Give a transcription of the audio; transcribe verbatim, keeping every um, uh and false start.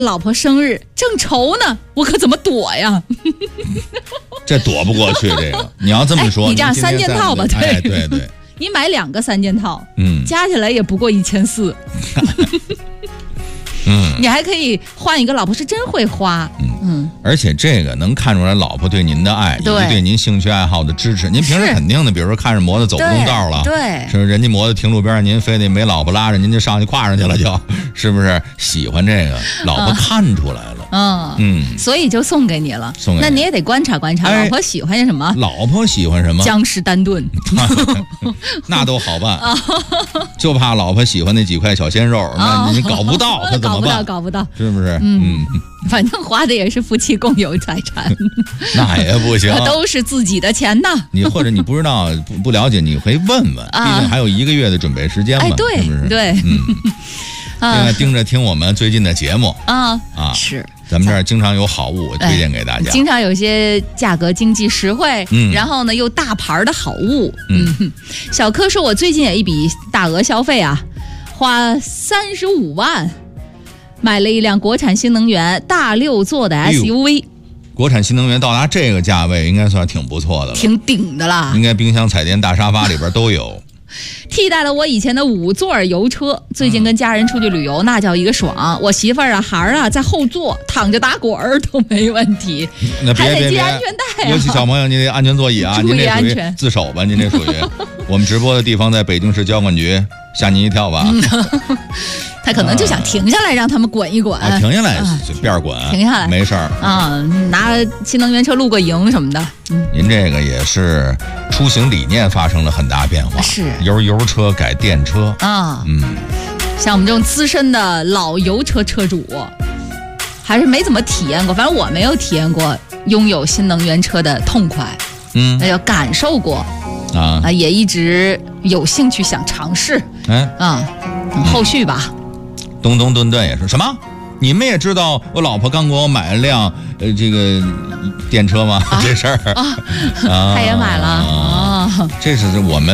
老婆生日正愁呢，我可怎么躲呀？ 这躲不过去，这个你要这么说， 哎、你这样三件套吧，对、 哎、对对， 你买两个三件套， 嗯， 加起来也不过一千四。 嗯， 你还可以换一个老婆，是真会花。嗯嗯， 而且这个能看出来老婆对您的爱，以及对您兴趣爱好的支持。您平时肯定的，比如说看着摩托走不动道了， 对， 是人家摩托停路边，您非得没老婆拉着，您就上去跨上去了就，就是不是？喜欢这个，老婆看出来了。 嗯嗯， 所以就送给你了。 送给你， 那你也得观察观察， 哎、 老婆喜欢些什么？ 老婆喜欢什么？ 江诗丹顿， 那都好办，就怕老婆喜欢那几块小鲜肉，那你搞不到，他怎么办？ 搞不到， 是不是？ 嗯，反正花的也是夫妻共有财产， 那也不行， 都是自己的钱呐。 你或者你不知道不不了解，你可以问问，毕竟还有一个月的准备时间嘛， 哎，对， 是不是？ 对， 嗯。另外盯着听我们最近的节目啊啊， 是咱们这儿经常有好物推荐给大家， 经常有些价格经济实惠， 嗯， 然后呢又大牌的好物。嗯，小柯说，我最近也一笔大额消费啊，花三十五万买了一辆国产新能源大六座的 S U V。 国产新能源到达这个价位，应该算挺不错的了， 挺顶的啦。 应该冰箱、彩电、大沙发里边都有。 替代了我以前的五座油车，最近跟家人出去旅游，嗯、那叫一个爽。我媳妇儿啊、孩儿啊在后座躺着打滚儿都没问题， 那别还得系别安全带、啊。 尤其小朋友，您得安全座椅啊，您这属于自首吧？您这属于我们直播的地方在北京市交管局，吓您一跳吧？ 嗯、他可能就想停下来，让他们滚一滚。 啊、停下来就边滚， 停下来没事儿啊，拿新能源车露个营什么的。嗯， 您这个也是出行理念发生了很大变化， 是由油车改电车啊。 嗯， 像我们这种资深的老油车车主，还是没怎么体验过，反正我没有体验过拥有新能源车的痛快。 嗯， 那叫感受过啊啊，也一直有兴趣想尝试。 哎啊，等后续吧。 嗯东东顿顿也是什么？你们也知道我老婆刚给我买了辆呃这个电车吗？啊、这事儿啊，他也买了啊， 这是我们。